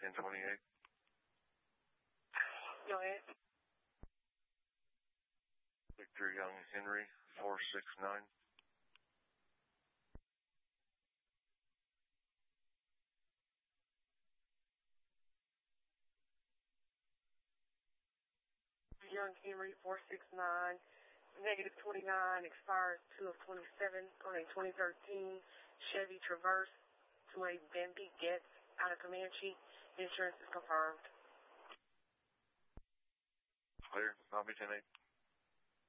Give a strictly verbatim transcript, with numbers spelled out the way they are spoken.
ten twenty-eight. Go ahead. Victor Young Henry, four six nine. Young Henry, four six nine, negative twenty-nine, expires two of twenty-seven on a twenty thirteen Chevy Traverse to a Bambi Getz out of Comanche. Insurance is confirmed. Clear. I'll be ten eight.